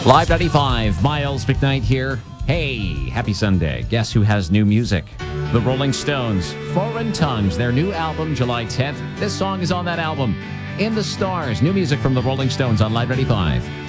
Live 95, Miles McKnight here. Hey, happy Sunday. Guess who has new music? The Rolling Stones, Foreign Tongues, their new album, July 10th. This song is on that album. In the Stars, new music from the Rolling Stones on Live 95.